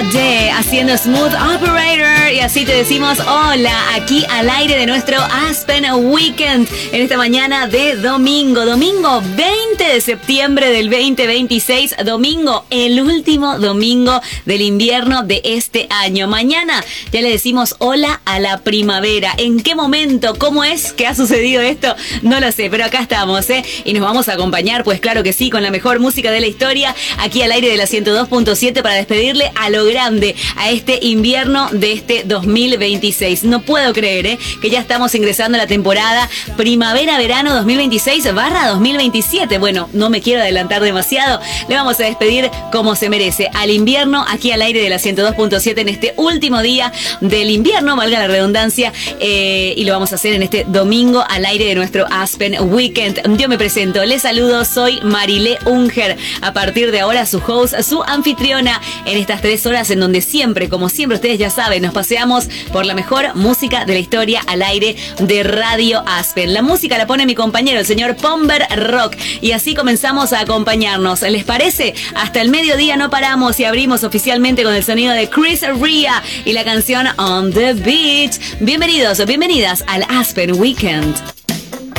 Day haciendo Smooth Operator, y así te decimos hola aquí al aire de nuestro Aspen Weekend en esta mañana de domingo 20 de septiembre del 2026, domingo, el último domingo del invierno de este año. Mañana ya le decimos hola a la primavera. ¿En qué momento? ¿Cómo es que ha sucedido esto? No lo sé, pero acá estamos, y nos vamos a acompañar, pues claro que sí, con la mejor música de la historia aquí al aire de la 102.7 para despedirle a lo grande a este invierno de este 2026. No puedo creer que ya estamos ingresando a la temporada primavera-verano 2026/2027. Bueno, no me quiero adelantar demasiado. Le vamos a despedir como se merece al invierno aquí al aire de la 102.7 en este último día del invierno, valga la redundancia, y lo vamos a hacer en este domingo al aire de nuestro Aspen Weekend. Yo me presento, les saludo, soy Marilé Unger. A partir de ahora su host, su anfitriona en estas 3 horas en donde siempre, como siempre ustedes ya saben, nos paseamos por la mejor música de la historia al aire de Radio Aspen. La música la pone mi compañero, el señor Pomber Rock, y así comenzamos a acompañarnos. ¿Les parece? Hasta el mediodía no paramos y abrimos oficialmente con el sonido de Chris Ria y la canción On the Beach. Bienvenidos o bienvenidas al Aspen Weekend.